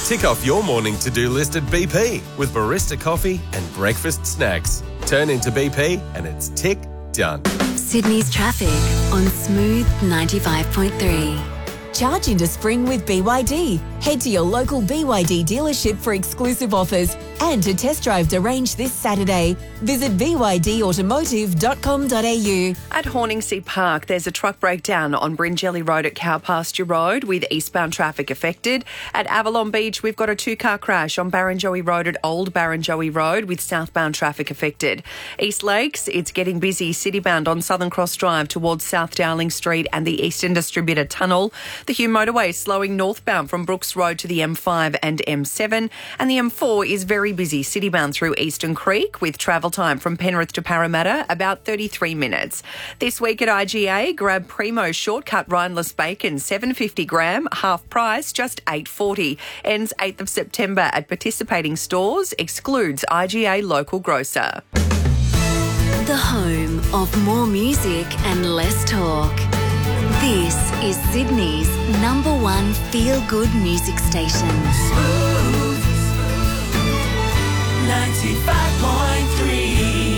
Tick off your morning to-do list at BP with barista coffee and breakfast snacks. Turn into BP and it's tick done. Sydney's traffic on Smooth 95.3. Charge into spring with BYD. Head to your local BYD dealership for exclusive offers and to test drive Range this Saturday. Visit bydautomotive.com.au. At Horningsea Park, there's a truck breakdown on Bringelly Road at Cowpasture Road with eastbound traffic affected. At Avalon Beach, we've got a two-car crash on Barrenjoey Road at Old Barrenjoey Road with southbound traffic affected. East Lakes, it's getting busy citybound on Southern Cross Drive towards South Dowling Street and the Eastern Distributor Tunnel. The Hume Motorway is slowing northbound from Brooks Road to the M5 and M7, and the M4 is very busy citybound through Eastern Creek with travel time from Penrith to Parramatta about 33 minutes. This week at IGA, grab Primo shortcut rindeless bacon, $7.50 gram, half price, just $8.40. Ends 8th of September at participating stores, excludes IGA local grocer. The home of more music and less talk. This is Sydney's #1 feel-good music station. Smooth 95.3.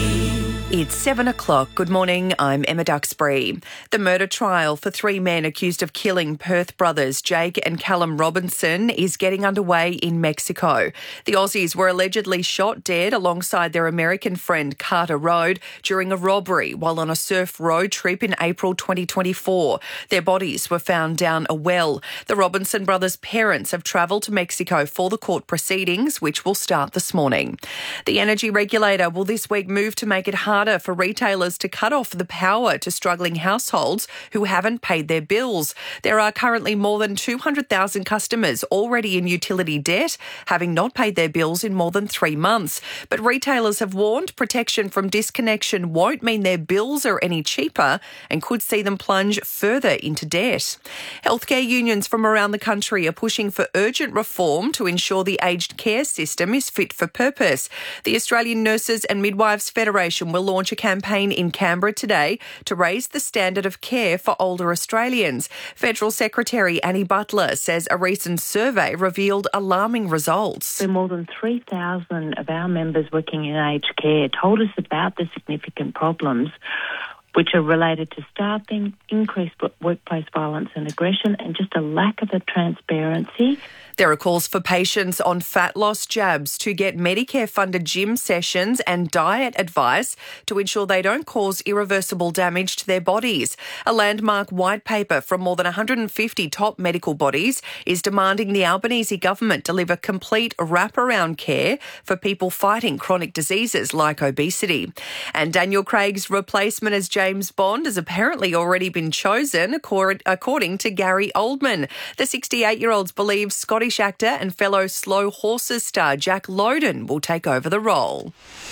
It's 7 o'clock. Good morning, I'm Emma Duxbury. The murder trial for 3 men accused of killing Perth brothers Jake and Callum Robinson is getting underway in Mexico. The Aussies were allegedly shot dead alongside their American friend Carter Road during a robbery while on a surf road trip in April 2024. Their bodies were found down a well. The Robinson brothers' parents have travelled to Mexico for the court proceedings, which will start this morning. The energy regulator will this week move to make it harder for retailers to cut off the power to struggling households who haven't paid their bills. There are currently more than 200,000 customers already in utility debt, having not paid their bills in more than 3 months. But retailers have warned protection from disconnection won't mean their bills are any cheaper and could see them plunge further into debt. Healthcare unions from around the country are pushing for urgent reform to ensure the aged care system is fit for purpose. The Australian Nurses and Midwives Federation will launch a campaign in Canberra today to raise the standard of care for older Australians. Federal Secretary Annie Butler says a recent survey revealed alarming results. More than 3,000 of our members working in aged care told us about the significant problems which are related to staffing, increased workplace violence and aggression, and just a lack of a transparency. There are calls for patients on fat loss jabs to get Medicare-funded gym sessions and diet advice to ensure they don't cause irreversible damage to their bodies. A landmark white paper from more than 150 top medical bodies is demanding the Albanese government deliver complete wraparound care for people fighting chronic diseases like obesity. And Daniel Craig's replacement as James Bond has apparently already been chosen, according to Gary Oldman. The 68-year-olds believe Scottish actor and fellow Slow Horses star Jack Lowden will take over the role.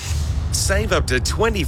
Save up to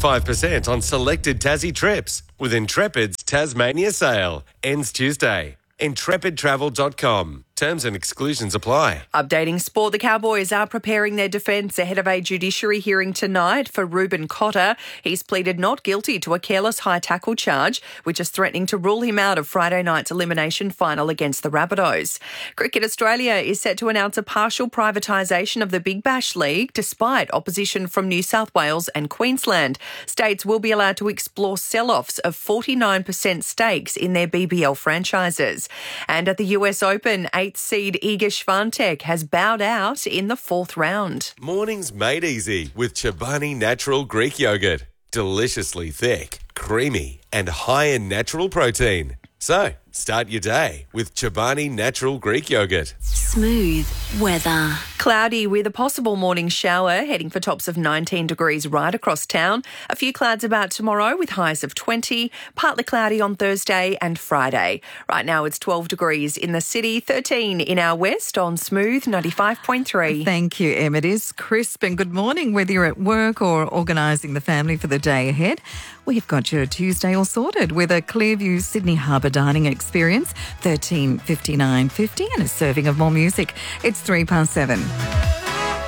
25% on selected Tassie trips with Intrepid's Tasmania sale. Ends Tuesday. IntrepidTravel.com. Terms and exclusions apply. Updating sport, the Cowboys are preparing their defence ahead of a judiciary hearing tonight for Ruben Cotter. He's pleaded not guilty to a careless high tackle charge, which is threatening to rule him out of Friday night's elimination final against the Rabbitohs. Cricket Australia is set to announce a partial privatisation of the Big Bash League despite opposition from New South Wales and Queensland. States will be allowed to explore sell-offs of 49% stakes in their BBL franchises. And at the US Open, 8th seed Iga Swiatek has bowed out in the 4th round. Mornings made easy with Chobani Natural Greek Yogurt. Deliciously thick, creamy and high in natural protein. So, start your day with Chobani Natural Greek Yogurt. Smooth weather. Cloudy with a possible morning shower, heading for tops of 19 degrees right across town. A few clouds about tomorrow with highs of 20. Partly cloudy on Thursday and Friday. Right now it's 12 degrees in the city, 13 in our west on Smooth 95.3. Thank you, Em. It is crisp and good morning, whether you're at work or organising the family for the day ahead. We've got your Tuesday all sorted with a Clearview Sydney Harbour dining experience, $13.59.50 and a serving of more music. It's 7:03.